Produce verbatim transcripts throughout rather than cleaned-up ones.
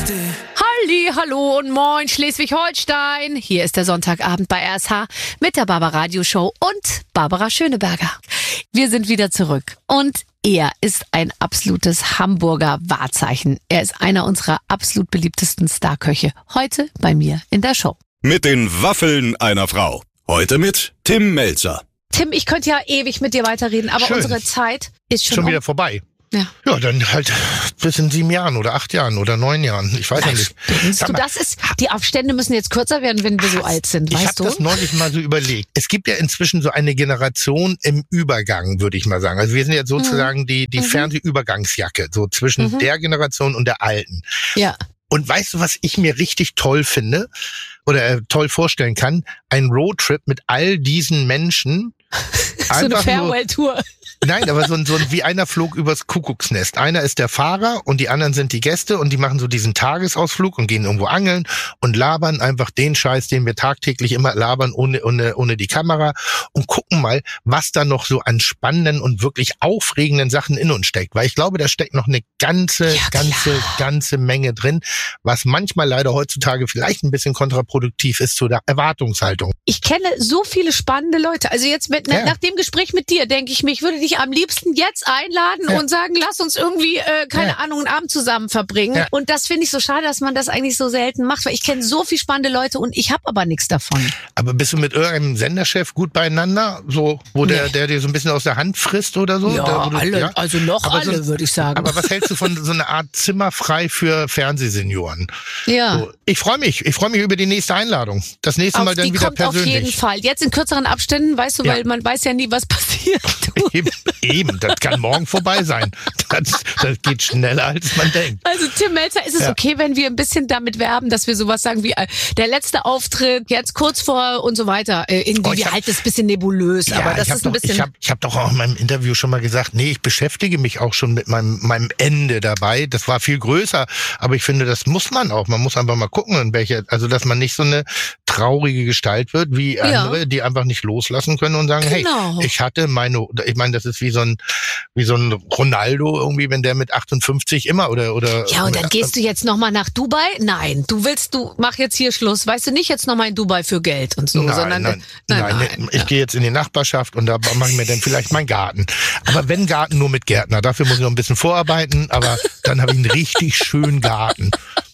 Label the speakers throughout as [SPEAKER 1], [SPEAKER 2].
[SPEAKER 1] Halli, hallo und moin Schleswig-Holstein. Hier ist der Sonntagabend bei R S H mit der Barbara Radio Show und Barbara Schöneberger. Wir sind wieder zurück und er ist ein absolutes Hamburger Wahrzeichen. Er ist einer unserer absolut beliebtesten Starköche. Heute bei mir in der Show.
[SPEAKER 2] Mit den Waffeln einer Frau. Heute mit Tim Mälzer.
[SPEAKER 1] Tim, ich könnte ja ewig mit dir weiterreden, aber
[SPEAKER 3] Schön.
[SPEAKER 1] unsere Zeit ist schon,
[SPEAKER 3] Schon
[SPEAKER 1] um.
[SPEAKER 3] wieder vorbei.
[SPEAKER 1] Ja.
[SPEAKER 3] Ja, dann halt bis in sieben Jahren oder acht Jahren oder neun Jahren. Ich weiß ja nicht.
[SPEAKER 1] Denkst
[SPEAKER 3] Sag
[SPEAKER 1] du,
[SPEAKER 3] mal,
[SPEAKER 1] das ist, die Abstände müssen jetzt kürzer werden, wenn wir so alt sind,
[SPEAKER 3] ich
[SPEAKER 1] weißt
[SPEAKER 3] habe
[SPEAKER 1] du?
[SPEAKER 3] das neulich mal so überlegt. Es gibt ja inzwischen so eine Generation im Übergang, würde ich mal sagen. Also wir sind jetzt sozusagen die, die
[SPEAKER 1] Mhm.
[SPEAKER 3] Fernsehübergangsjacke, so zwischen
[SPEAKER 1] Mhm.
[SPEAKER 3] der Generation und der alten.
[SPEAKER 1] Ja.
[SPEAKER 3] Und weißt du, was ich mir richtig toll finde oder äh, toll vorstellen kann? Ein Roadtrip mit all diesen Menschen.
[SPEAKER 1] So eine
[SPEAKER 3] Einfach nur-
[SPEAKER 1] Farewell-Tour.
[SPEAKER 3] Nein, aber so ein, so ein, wie einer flog übers Kuckucksnest. Einer ist der Fahrer und die anderen sind die Gäste und die machen so diesen Tagesausflug und gehen irgendwo angeln und labern einfach den Scheiß, den wir tagtäglich immer labern, ohne, ohne, ohne die Kamera und gucken mal, was da noch so an spannenden und wirklich aufregenden Sachen in uns steckt. Weil ich glaube, da steckt noch eine ganze,
[SPEAKER 1] Ja,
[SPEAKER 3] ganze,
[SPEAKER 1] klar.
[SPEAKER 3] ganze Menge drin, was manchmal leider heutzutage vielleicht ein bisschen kontraproduktiv ist zu der Erwartungshaltung.
[SPEAKER 1] Ich kenne so viele spannende Leute. Also jetzt mit,
[SPEAKER 3] Ja.
[SPEAKER 1] nach dem Gespräch mit dir denke ich mir, ich würde dich am liebsten jetzt einladen
[SPEAKER 3] Ja.
[SPEAKER 1] und sagen, lass uns irgendwie, äh, keine
[SPEAKER 3] Ja.
[SPEAKER 1] Ahnung, einen Abend zusammen verbringen.
[SPEAKER 3] Ja.
[SPEAKER 1] Und das finde ich so schade, dass man das eigentlich so selten macht, weil ich kenne so viele spannende Leute und ich habe aber nichts davon.
[SPEAKER 3] Aber bist du mit irgendeinem Senderchef gut beieinander? So, wo der,
[SPEAKER 1] Nee.
[SPEAKER 3] der dir so ein bisschen aus der Hand frisst oder so? Der, wo du, ja?
[SPEAKER 1] also noch
[SPEAKER 3] Aber so-
[SPEAKER 1] alle, würde ich sagen.
[SPEAKER 3] Aber was hältst du von so einer Art Zimmer frei für Fernsehsenioren?
[SPEAKER 1] ja.
[SPEAKER 3] So, ich freue mich. Ich freue mich über die nächste Einladung. Das nächste
[SPEAKER 1] Auf
[SPEAKER 3] Mal dann
[SPEAKER 1] die
[SPEAKER 3] wieder
[SPEAKER 1] kommt auf jeden
[SPEAKER 3] persönlich.
[SPEAKER 1] Fall. Jetzt in kürzeren Abständen, weißt du,
[SPEAKER 3] Ja.
[SPEAKER 1] weil man weiß ja nie, was passiert. Du.
[SPEAKER 3] Eben, eben, das kann morgen vorbei sein. Das, das geht schneller, als man denkt.
[SPEAKER 1] Also Tim Mälzer, ist es
[SPEAKER 3] Ja.
[SPEAKER 1] okay, wenn wir ein bisschen damit werben, dass wir sowas sagen wie äh, der letzte Auftritt, jetzt kurz vor und so weiter. Äh, irgendwie,
[SPEAKER 3] Oh, ich
[SPEAKER 1] wir
[SPEAKER 3] hab-
[SPEAKER 1] halten es ein bisschen nebulös, aber das
[SPEAKER 3] ich hab
[SPEAKER 1] ist ein
[SPEAKER 3] doch,
[SPEAKER 1] bisschen...
[SPEAKER 3] Ich habe ich hab doch auch in meinem Interview schon mal gesagt, nee, ich beschäftige mich auch schon mit meinem, meinem Ende dabei. Das war viel größer, aber ich finde, das muss man auch. Man muss einfach mal gucken, in welche, also dass man nicht so eine traurige Gestalt wird wie
[SPEAKER 1] Ja.
[SPEAKER 3] andere, die einfach nicht loslassen können und sagen,
[SPEAKER 1] Genau.
[SPEAKER 3] hey, ich hatte meine, ich meine, das ist wie so ein, wie so ein Ronaldo irgendwie, wenn der mit achtundfünfzig immer oder, oder.
[SPEAKER 1] Ja, und dann gehst du jetzt nochmal nach Dubai? Nein, du willst, du mach jetzt hier Schluss. Weißt du, nicht jetzt nochmal in Dubai für Geld und so,
[SPEAKER 3] Nein,
[SPEAKER 1] sondern
[SPEAKER 3] nein,
[SPEAKER 1] nein,
[SPEAKER 3] nein,
[SPEAKER 1] nein,
[SPEAKER 3] ich
[SPEAKER 1] ja.
[SPEAKER 3] gehe jetzt in die Nachbarschaft und da mache ich mir dann vielleicht meinen Garten. Aber wenn Garten, nur mit Gärtner. Dafür muss ich noch ein bisschen vorarbeiten, aber dann habe ich einen richtig schönen Garten.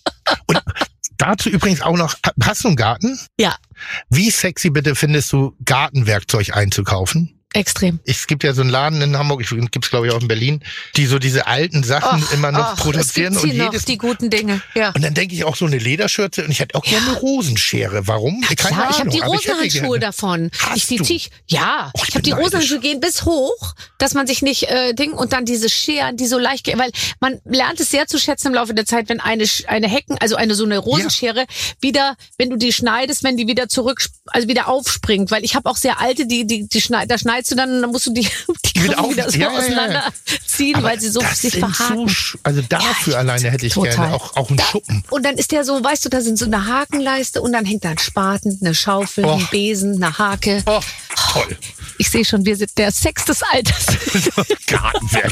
[SPEAKER 3] Und dazu übrigens auch noch, hast du einen Garten?
[SPEAKER 1] Ja,
[SPEAKER 3] Wie sexy bitte findest du, Gartenwerkzeug einzukaufen?
[SPEAKER 1] extrem.
[SPEAKER 3] Es gibt ja so einen Laden in Hamburg, ich gibt's glaube ich auch in Berlin, die so diese alten Sachen
[SPEAKER 1] Och,
[SPEAKER 3] immer noch
[SPEAKER 1] och,
[SPEAKER 3] produzieren
[SPEAKER 1] es
[SPEAKER 3] und
[SPEAKER 1] gibt hier noch
[SPEAKER 3] jedes
[SPEAKER 1] die guten Dinge. Ja.
[SPEAKER 3] und dann denke ich auch so eine Lederschürze und ich hätte auch
[SPEAKER 1] Ja.
[SPEAKER 3] gerne eine Rosenschere. Warum? Keine
[SPEAKER 1] Klar, ich habe
[SPEAKER 3] Ahnung,
[SPEAKER 1] die
[SPEAKER 3] aber ich hätte
[SPEAKER 1] Rosenhandschuhe
[SPEAKER 3] gerne.
[SPEAKER 1] davon.
[SPEAKER 3] Hast
[SPEAKER 1] ich die
[SPEAKER 3] du?
[SPEAKER 1] Tisch, ja,
[SPEAKER 3] Oh, ich
[SPEAKER 1] ich habe
[SPEAKER 3] bin
[SPEAKER 1] die
[SPEAKER 3] neidisch.
[SPEAKER 1] Rosenhandschuhe gehen bis hoch, dass man sich nicht äh, Ding und dann diese Scheren, die so leicht, ge- weil man lernt es sehr zu schätzen im Laufe der Zeit, wenn eine Sch- eine Hecken, also eine so eine Rosenschere wieder, wenn du die schneidest, wenn die wieder zurück, also wieder aufspringt, weil ich habe auch sehr alte, die die die schneid, da schneidest du dann, und dann musst du die die
[SPEAKER 3] Wieder
[SPEAKER 1] Griffen
[SPEAKER 3] auf-
[SPEAKER 1] wieder so
[SPEAKER 3] ja, ja, ja.
[SPEAKER 1] auseinanderziehen,
[SPEAKER 3] Aber
[SPEAKER 1] weil sie so
[SPEAKER 3] das
[SPEAKER 1] sich
[SPEAKER 3] sind
[SPEAKER 1] verhaken.
[SPEAKER 3] So, sch- also dafür
[SPEAKER 1] Ja,
[SPEAKER 3] alleine hätte ich
[SPEAKER 1] total.
[SPEAKER 3] gerne auch, auch einen
[SPEAKER 1] Da-
[SPEAKER 3] Schuppen.
[SPEAKER 1] Und dann ist der so, weißt du, da sind so eine Hakenleiste und dann hängt da ein Spaten, eine Schaufel,
[SPEAKER 3] Och.
[SPEAKER 1] ein Besen, eine Hake.
[SPEAKER 3] Oh, toll.
[SPEAKER 1] Ich sehe schon, wir sind der Sex des Alters.
[SPEAKER 3] Gartenwerk.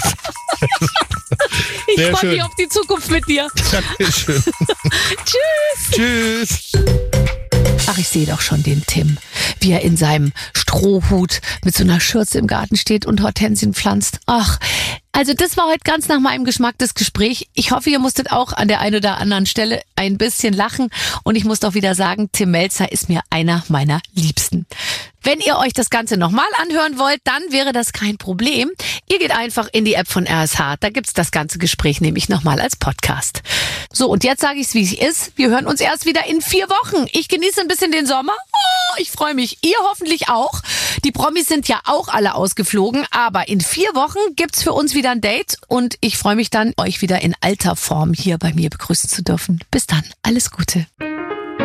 [SPEAKER 1] Ich
[SPEAKER 3] Sehr
[SPEAKER 1] freue
[SPEAKER 3] schön.
[SPEAKER 1] mich auf die Zukunft mit dir.
[SPEAKER 3] Dankeschön.
[SPEAKER 1] Tschüss.
[SPEAKER 3] Tschüss.
[SPEAKER 1] Ach, ich sehe doch schon den Tim, wie er in seinem Strohhut mit so einer Schürze im Garten steht und Hortensien pflanzt. Ach, also das war heute ganz nach meinem Geschmack, das Gespräch. Ich hoffe, ihr musstet auch an der einen oder anderen Stelle ein bisschen lachen. Und ich muss doch wieder sagen, Tim Mälzer ist mir einer meiner Liebsten. Wenn ihr euch das Ganze nochmal anhören wollt, dann wäre das kein Problem. Ihr geht einfach in die App von R S H. Da gibt's das ganze Gespräch nämlich nochmal als Podcast. So, und jetzt sage ich's, wie es ist. Wir hören uns erst wieder in vier Wochen. Ich genieße ein bisschen den Sommer. Oh, ich freue mich. Ihr hoffentlich auch. Die Promis sind ja auch alle ausgeflogen. Aber in vier Wochen gibt's für uns wieder ein Date. Und ich freue mich dann, euch wieder in alter Form hier bei mir begrüßen zu dürfen. Bis dann. Alles Gute.